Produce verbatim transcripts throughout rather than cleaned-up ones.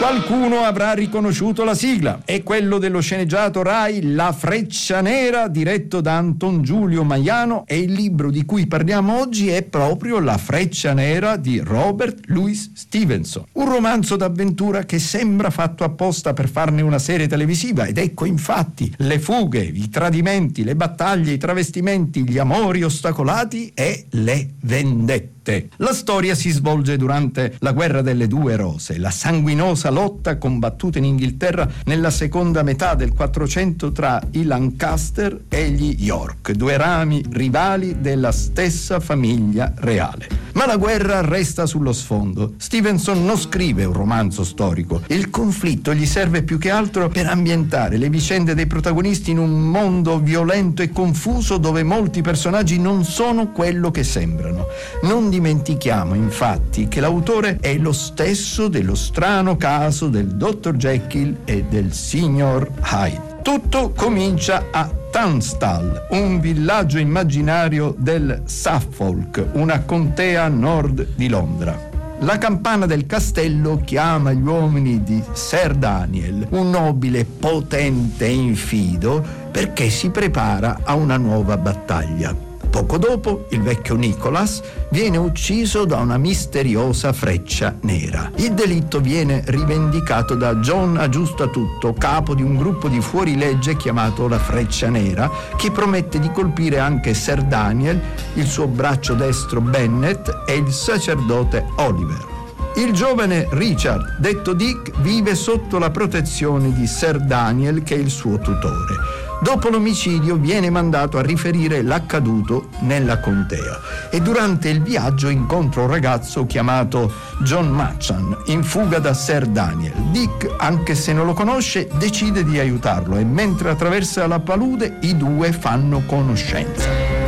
Qualcuno avrà riconosciuto la sigla, è quello dello sceneggiato Rai La Freccia Nera, diretto da Anton Giulio Maiano, e il libro di cui parliamo oggi è proprio La Freccia Nera di Robert Louis Stevenson, un romanzo d'avventura che sembra fatto apposta per farne una serie televisiva, ed ecco infatti le fughe, i tradimenti, le battaglie, i travestimenti, gli amori ostacolati e le vendette. La storia si svolge durante la guerra delle due rose, la sanguinosa lotta combattuta in Inghilterra nella seconda metà del Quattrocento tra i Lancaster e gli York, due rami rivali della stessa famiglia reale. Ma la guerra resta sullo sfondo. Stevenson non scrive un romanzo storico. Il conflitto gli serve più che altro per ambientare le vicende dei protagonisti in un mondo violento e confuso dove molti personaggi non sono quello che sembrano. Non dimentichiamo infatti che l'autore è lo stesso dello strano caso del dottor Jekyll e del signor Hyde. Tutto comincia a Tunstall, un villaggio immaginario del Suffolk, una contea a nord di Londra. La campana del castello chiama gli uomini di Sir Daniel, un nobile potente e infido, perché si prepara a una nuova battaglia. Poco dopo, il vecchio Nicholas viene ucciso da una misteriosa freccia nera. Il delitto viene rivendicato da John Aggiustatutto, capo di un gruppo di fuorilegge chiamato la Freccia Nera, che promette di colpire anche Sir Daniel, il suo braccio destro Bennet e il sacerdote Oliver. Il giovane Richard, detto Dick, vive sotto la protezione di Sir Daniel, che è il suo tutore. Dopo l'omicidio viene mandato a riferire l'accaduto nella contea e durante il viaggio incontra un ragazzo chiamato John Matchan in fuga da Sir Daniel. Dick, anche se non lo conosce, decide di aiutarlo e mentre attraversa la palude i due fanno conoscenza.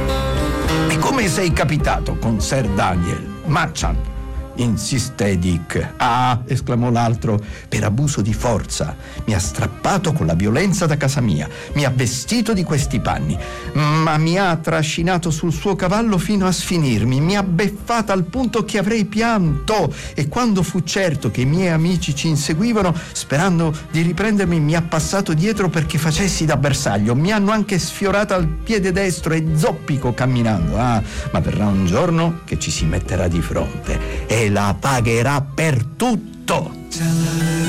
E come sei capitato con Sir Daniel, Matchan? Insiste Dick. Ah, esclamò l'altro, per abuso di forza. Mi ha strappato con la violenza da casa mia, mi ha vestito di questi panni, ma mi ha trascinato sul suo cavallo fino a sfinirmi, mi ha beffata al punto che avrei pianto, e quando fu certo che i miei amici ci inseguivano, sperando di riprendermi, mi ha passato dietro perché facessi da bersaglio. Mi hanno anche sfiorata al piede destro e zoppico camminando. Ah, ma verrà un giorno che ci si metterà di fronte e la pagherà per tutto.